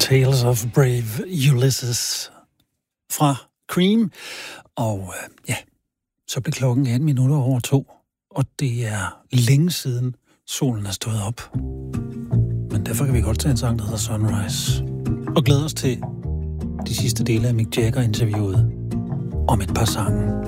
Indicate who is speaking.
Speaker 1: Tales of Brave Ulysses fra Cream. Og ja, så blev klokken 2:18, og det er længe siden solen er stået op. Men derfor kan vi godt tage en sang, der hedder Sunrise. Og glæde os til de sidste dele af Mick Jagger-interviewet om et par sange.